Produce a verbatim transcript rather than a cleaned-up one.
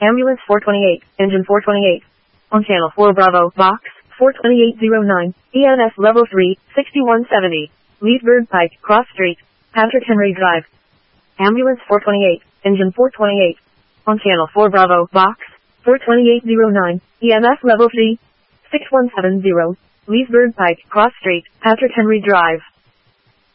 Ambulance four twenty-eight, engine four twenty-eight. On channel four Bravo, box four twenty-eight oh nine, E M S level three, sixty-one seventy. Leesburg Pike, Cross Street, Patrick Henry Drive. Ambulance four twenty-eight, engine four twenty-eight. On channel four Bravo, box four twenty-eight oh nine, E M S level three, six one seven zero. Leesburg Pike, Cross Street, Patrick Henry Drive.